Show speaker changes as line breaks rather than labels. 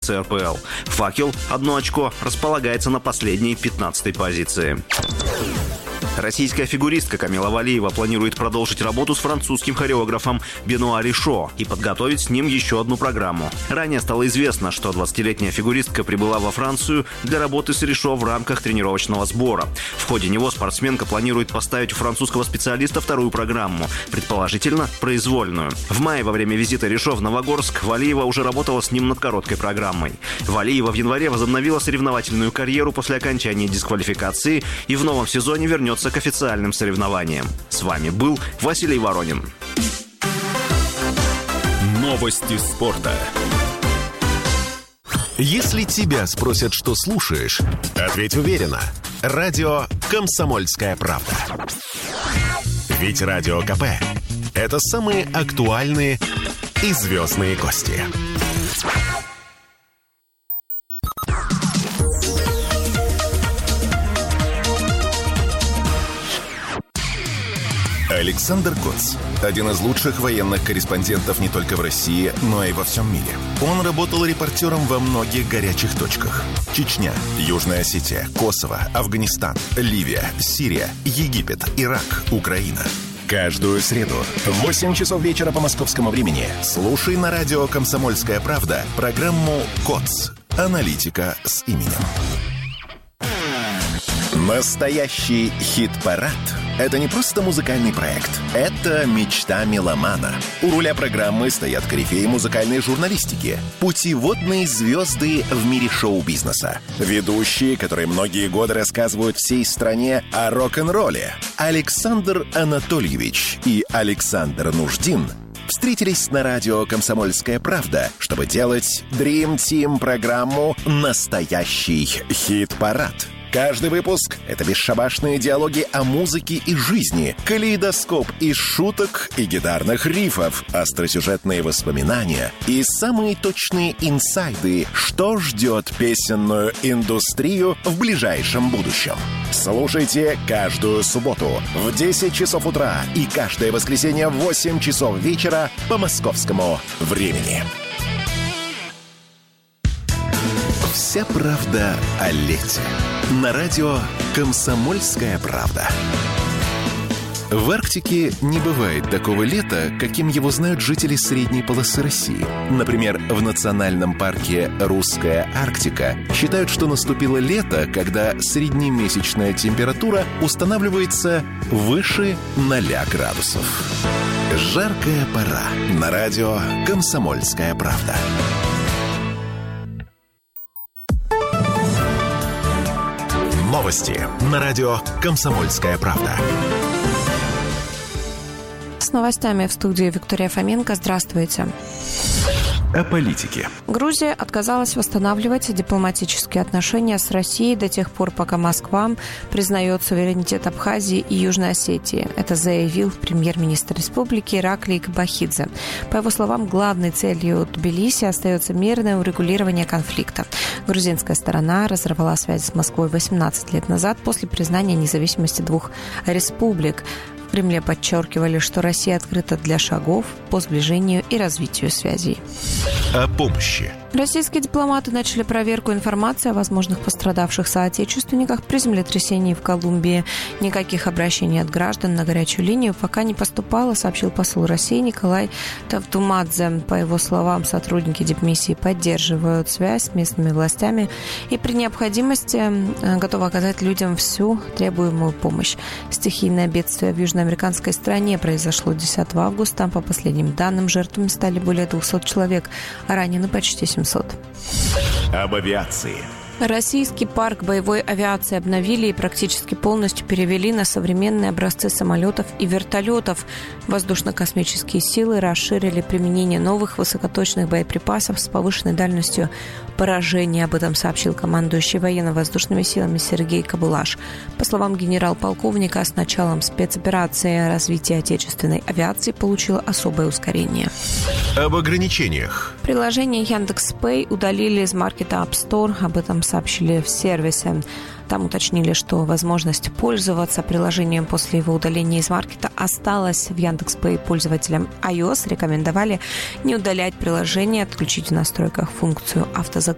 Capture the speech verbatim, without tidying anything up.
таблицы эр пэ эл. «Факел» одно очко располагается на последней пятнадцатой позиции. Российская фигуристка Камила Валиева планирует продолжить работу с французским хореографом Бенуа Ришо и подготовить с ним еще одну программу. Ранее стало известно, что двадцатилетняя фигуристка прибыла во Францию для работы с Ришо в рамках тренировочного сбора. В ходе него спортсменка планирует поставить у французского специалиста вторую программу, предположительно произвольную. В мае во время визита Ришо в Новогорск Валиева уже работала с ним над короткой программой. Валиева в январе возобновила соревновательную карьеру после окончания дисквалификации и в новом сезоне вернется к официальным соревнованиям. С вами был Василий Воронин.
Новости спорта. Если тебя спросят, что слушаешь, ответь уверенно. Радио «Комсомольская правда». Ведь Радио ка пэ – это самые актуальные и звездные гости. Александр Коц – один из лучших военных корреспондентов не только в России, но и во всем мире. Он работал репортером во многих горячих точках. Чечня, Южная Осетия, Косово, Афганистан, Ливия, Сирия, Египет, Ирак, Украина. Каждую среду в восемь часов вечера по московскому времени слушай на радио «Комсомольская правда» программу «Коц. Аналитика с именем». Настоящий хит-парад – это не просто музыкальный проект. Это мечта меломана. У руля программы стоят корифеи музыкальной журналистики, путеводные звезды в мире шоу-бизнеса, ведущие, которые многие годы рассказывают всей стране о рок-н-ролле. Александр Анатольевич и Александр Нуждин встретились на радио «Комсомольская правда», чтобы делать Dream Team программу «Настоящий хит-парад». Каждый выпуск — это бесшабашные диалоги о музыке и жизни, калейдоскоп из шуток и гитарных рифов, остросюжетные воспоминания и самые точные инсайды, что ждет песенную индустрию в ближайшем будущем. Слушайте каждую субботу в десять часов утра и каждое воскресенье в восемь часов вечера по московскому времени. Вся правда о лете. На радио «Комсомольская правда». В Арктике не бывает такого лета, каким его знают жители средней полосы России. Например, в национальном парке «Русская Арктика» считают, что наступило лето, когда среднемесячная температура устанавливается выше ноля градусов. Жаркая пора. На радио «Комсомольская правда». Новости на радио «Комсомольская правда».
С новостями в студии Виктория Фоменко. Здравствуйте.
О политике.
Грузия отказалась восстанавливать дипломатические отношения с Россией до тех пор, пока Москва признает суверенитет Абхазии и Южной Осетии. Это заявил премьер-министр республики Ираклий Кабахидзе. По его словам, главной целью Тбилиси остается мирное урегулирование конфликта. Грузинская сторона разорвала связь с Москвой восемнадцать лет назад после признания независимости двух республик. В Кремле подчеркивали, что Россия открыта для шагов по сближению и развитию связей.
О помощи.
Российские дипломаты начали проверку информации о возможных пострадавших соотечественниках при землетрясении в Колумбии. Никаких обращений от граждан на горячую линию пока не поступало, сообщил посол России Николай Тавтумадзе. По его словам, сотрудники дипмиссии поддерживают связь с местными властями и при необходимости готовы оказать людям всю требуемую помощь. Стихийное бедствие в южноамериканской стране произошло десятого августа. По последним данным, жертвами стали более двухсот человек, а ранены почти семьсот.
Об авиации.
Российский парк боевой авиации обновили и практически полностью перевели на современные образцы самолетов и вертолетов. Воздушно-космические силы расширили применение новых высокоточных боеприпасов с повышенной дальностью поражения. Об этом сообщил командующий военно-воздушными силами Сергей Кобылаш. По словам генерал-полковника, с началом спецоперации развитие отечественной авиации получило особое ускорение.
Об ограничениях.
Приложение Яндекс.Пэй удалили из маркета App Store. Об этом сообщили в сервисе. Там уточнили, что возможность пользоваться приложением после его удаления из маркета осталась в Яндекс.Пэй. Пользователям iOS рекомендовали не удалять приложение, отключить в настройках функцию автозагрузки